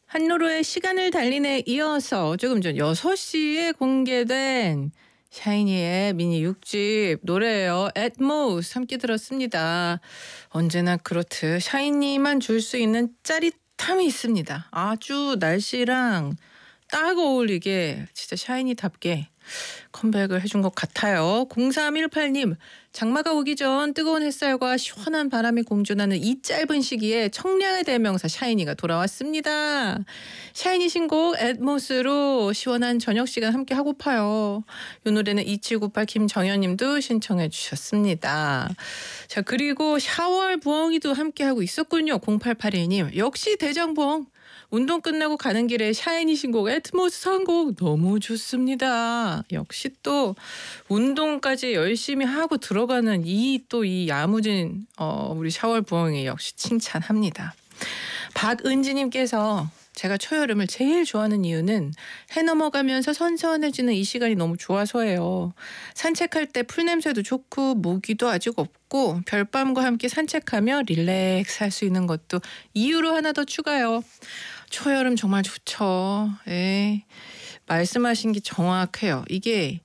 한로로의 시간을 달리네 이어서 조금 전 6시에 공개된 샤이니의 미니 6집 노래예요. Atmos 함께 들었습니다. 언제나 그렇듯 샤이니만 줄 수 있는 짜릿함이 있습니다. 아주 날씨랑 딱 어울리게 진짜 샤이니답게 컴백을 해준 것 같아요. 0318님, 장마가 오기 전 뜨거운 햇살과 시원한 바람이 공존하는 이 짧은 시기에 청량의 대명사 샤이니가 돌아왔습니다. 샤이니 신곡 앳모스로 시원한 저녁 시간 함께 하고파요. 이 노래는 2798 김정현님도 신청해 주셨습니다. 자, 그리고 샤월 부엉이도 함께 하고 있었군요. 0881님, 역시 대장부엉. 운동 끝나고 가는 길에 샤이니 신곡 애트모스 선곡 너무 좋습니다. 역시 또 운동까지 열심히 하고 들어가는 이 야무진 우리 샤월 부엉이 역시 칭찬합니다. 박은지님께서 제가 초여름을 제일 좋아하는 이유는 해 넘어가면서 선선해지는 이 시간이 너무 좋아서예요. 산책할 때 풀냄새도 좋고 모기도 아직 없고 별밤과 함께 산책하며 릴렉스 할 수 있는 것도 이유로 하나 더 추가요. 초여름 정말 좋죠. 예. 말씀하신 게 정확해요. 이게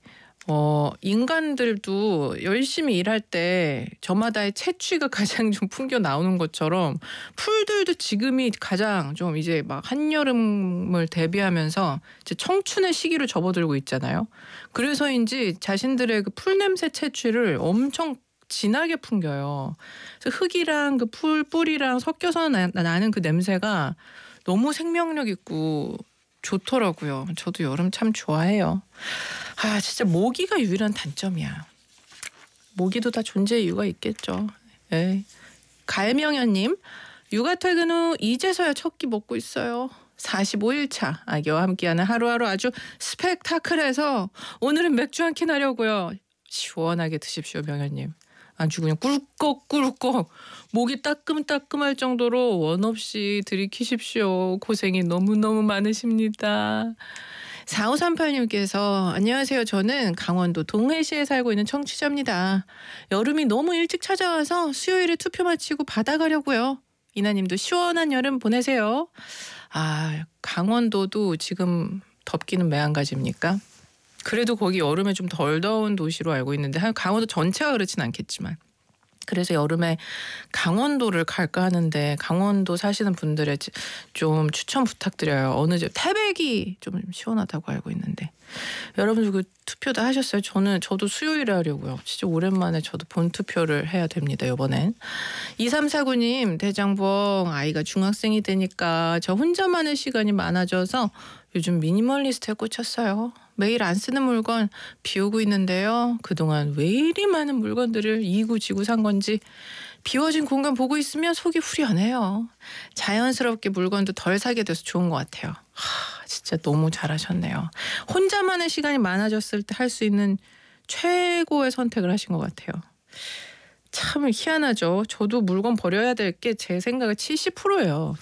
인간들도 열심히 일할 때 저마다의 채취가 가장 좀 풍겨 나오는 것처럼 풀들도 지금이 가장 좀 이제 막 한여름을 대비하면서 이제 청춘의 시기로 접어들고 있잖아요. 그래서인지 자신들의 그 풀냄새 채취를 엄청 진하게 풍겨요. 그래서 흙이랑 그 뿌리랑 섞여서 나는 그 냄새가 너무 생명력 있고 좋더라고요. 저도 여름 참 좋아해요. 아, 진짜 모기가 유일한 단점이야. 모기도 다 존재 이유가 있겠죠. 예. 갈명현님, 육아 퇴근 후 이제서야 첫 끼 먹고 있어요. 45일 차 아기와 함께하는 하루하루 아주 스펙타클해서 오늘은 맥주 한 캔 하려고요. 시원하게 드십시오, 명현님. 아주 그냥 꿀꺽꿀꺽 목이 따끔따끔할 정도로 원 없이 들이키십시오. 고생이 너무너무 많으십니다. 4538님께서 안녕하세요. 저는 강원도 동해시에 살고 있는 청취자입니다. 여름이 너무 일찍 찾아와서 수요일에 투표 마치고 바다 가려고요. 이나님도 시원한 여름 보내세요. 아, 강원도도 지금 덥기는 매한가지입니까? 그래도 거기 여름에 좀 덜 더운 도시로 알고 있는데 강원도 전체가 그렇진 않겠지만 그래서 여름에 강원도를 갈까 하는데 강원도 사시는 분들의 좀 추천 부탁드려요. 어느 집 태백이 좀 시원하다고 알고 있는데 여러분들 그 투표 다 하셨어요? 저도 수요일에 하려고요. 진짜 오랜만에 저도 본 투표를 해야 됩니다. 이번엔 2349님 대장봉 아이가 중학생이 되니까 저 혼자만의 시간이 많아져서 요즘 미니멀리스트에 꽂혔어요. 매일 안 쓰는 물건 비우고 있는데요. 그동안 왜 이리 많은 물건들을 이구지구 산 건지 비워진 공간 보고 있으면 속이 후련해요. 자연스럽게 물건도 덜 사게 돼서 좋은 것 같아요. 진짜 너무 잘하셨네요. 혼자만의 시간이 많아졌을 때 할 수 있는 최고의 선택을 하신 것 같아요. 참 희한하죠. 저도 물건 버려야 될 게 제 생각에 70%예요.